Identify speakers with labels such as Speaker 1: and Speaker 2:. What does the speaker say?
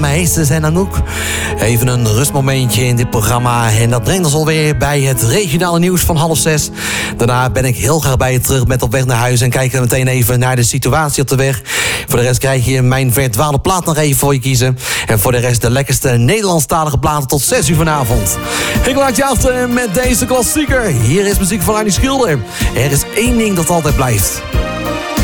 Speaker 1: Meesters en Anouk. Even een rustmomentje in dit programma. En dat brengt ons alweer bij het regionale nieuws van 5:30. Daarna ben ik heel graag bij je terug met Op weg naar huis. En kijken we meteen even naar de situatie op de weg. Voor de rest krijg je mijn verdwaalde plaat nog even voor je kiezen. En voor de rest de lekkerste Nederlandstalige platen tot 6 uur vanavond. Ik laat je achter met deze klassieker. Hier is muziek van Annie Schilder. Er is één ding dat altijd blijft.